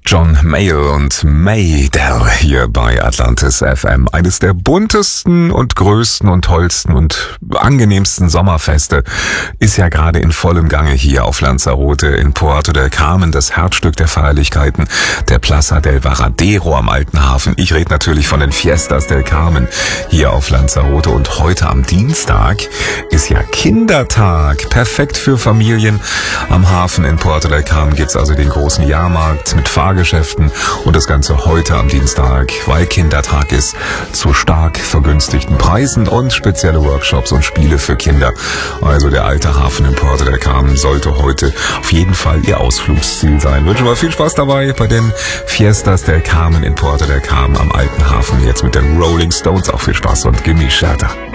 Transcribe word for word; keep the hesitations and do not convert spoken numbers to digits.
John Mayall und Maydell hier bei Atlantis F M. Eines der buntesten und größten und tollsten und angenehmsten Sommerfeste ist ja gerade in vollem Gange hier auf Lanzarote in Puerto del Carmen, das Herzstück der Feierlichkeiten, der Plaza del Varadero am Alten Hafen. Ich rede natürlich von den Fiestas del Carmen hier auf Lanzarote, und heute am Dienstag ist ja Kindertag. Perfekt für Familien. Am Hafen in Puerto del Carmen gibt's also den großen Jahrmarkt mit Fahrgeschäften und das Ganze heute am Dienstag, weil Kindertag ist, zu stark vergünstigten Preisen und spezielle Workshops und Spiele für Kinder. Also der alte Hafen in Puerto del Carmen sollte heute auf jeden Fall Ihr Ausflugsziel sein. Wünsche mal viel Spaß dabei bei den Fiestas del Carmen in Puerto del Carmen am alten Hafen. Jetzt mit den Rolling Stones auch viel Spaß und Gimme Shelter.